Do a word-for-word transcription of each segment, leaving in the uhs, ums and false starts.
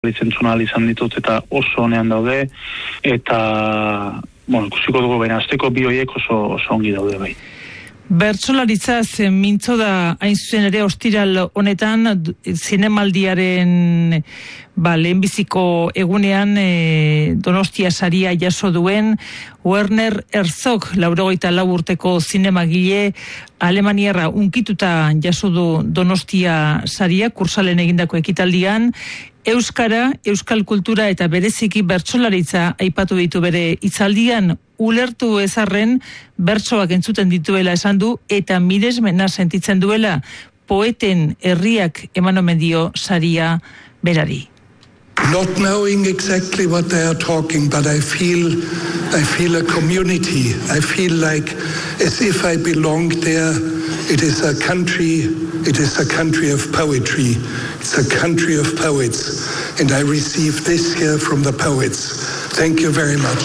Lizentzuna izan ditut eta oso honean daude, eta, bueno, ikusiko dugu baina azteko bi horiek oso, oso ongi daude bai. Bertsolaritzaz mintzo da hain zuzen ere ostiral honetan zinemaldiaren ba, lehenbiziko egunean e, Donostia saria jaso duen Werner Herzog, laurogeita lau urteko zinemagile alemaniarra unkituta jaso du Donostia saria, Kursalen egindako ekitaldian. Euskara, euskal kultura eta bereziki bertsolaritza aipatu ditu bere hitzaldian, ulertu ezarren bertsoak entzuten dituela esan du eta miresmena sentitzen duela poeten herriak eman omen dio saria berari. Not knowing exactly what they are talking, but I feel, I feel a community. I feel like as if I belong there. It is a country, it is a country of poetry. It's a country of poets. And I receive this here from the poets. Thank you very much.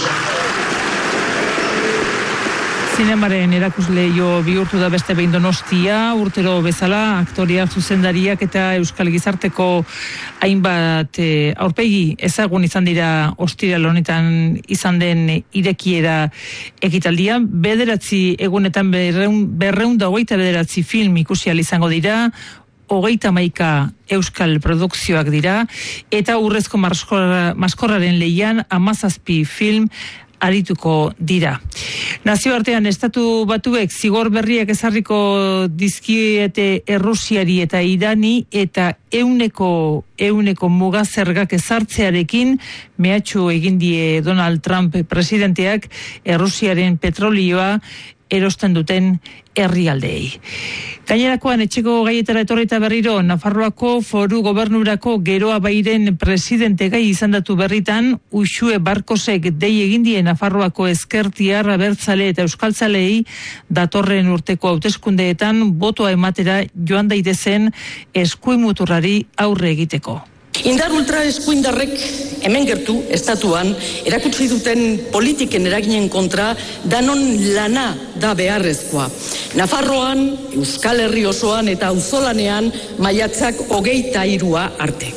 Zinemaren erakusle jo bihurtu da beste behin Donostia, urtero bezala, aktoriak, zuzendariak eta euskal gizarteko hainbat e, aurpegi ezagun izan dira ostiral honetan izan den irekiera ekitaldia. Bederatzi egunetan berreun, berreun da hogeita bederatzi film ikusi ahal izango dira, hogeita hamaika euskal produkzioak dira, eta urrezko maskorra, maskorraren lehian hamazazpi film arituko dira. Nazioartean estatu batuek zigor berriak ezarriko dizkiete Errusiari eta Irani eta euneko euneko mugazergak ezartzearekin mehatxu egin die Donald Trump presidenteak Errusiaren petrolioa erosten duten herrialdeei. Gainerakoan etxeko gaietara etorrita berriro, Nafarroako foru gobernurako Geroa Bairen presidente gai izandatu berritan, Uxue Barkosek dei egindie Nafarroako ezkertiar abertzale eta euskaltzalei datorren urteko hauteskundeetan botoa ematera joan daitezen eskuimuturrari aurre egiteko. Indar ultra eskuindarrek hemen gertu, estatuan, erakutsi duten politiken eraginen kontra danon lana da beharrezkoa. Nafarroan, Euskal Herri osoan eta auzolanean maiatzak hogeita hirua arte.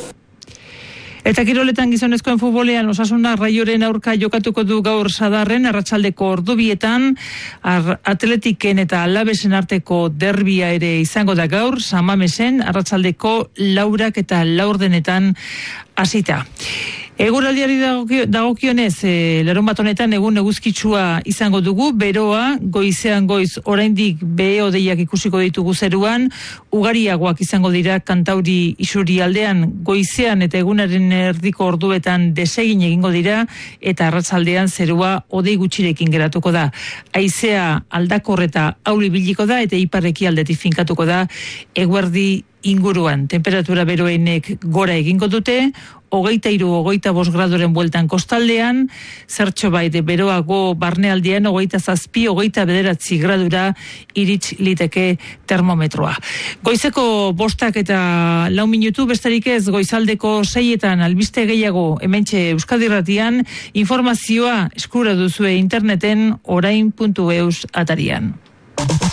Eta kiroletan gizonezkoen futbolean Osasuna Raioren aurka jokatuko du gaur Sadarren arratsaldeko ordubietan, Atletiken eta Alavesen arteko derbia ere izango da gaur, San Mamesen arratsaldeko laurak eta laurdenetan hasita. Eguraldiari dagokionez, e, larunbat honetan egun eguzkitsua izango dugu, beroa, goizean goiz oraindik behe-hodeiak ikusiko ditugu zeruan, ugariagoak izango dira Kantauri isuri aldean, goizean eta egunaren erdiko orduetan desegin egingo dira, eta arratsaldean zerua hodei gutxirekin geratuko da. Haizea aldakorreta auli biliko da, eta iparreki aldetik finkatuko da, eguerdi inguruan. Temperatura beroenek gora egingo dute, hogeita hiru, hogeita bost gradoren bueltan kostaldean, zertxo baide beroago barnealdean, hogeita zazpi, hogeita bederatzi gradura irits liteke termometroa. Goizeko bostak eta lau minutu, bestarik ez goizaldeko seietan albiste gehiago hementxe Euskadi Irratian, informazioa eskura duzue interneten orain puntu eus atarian.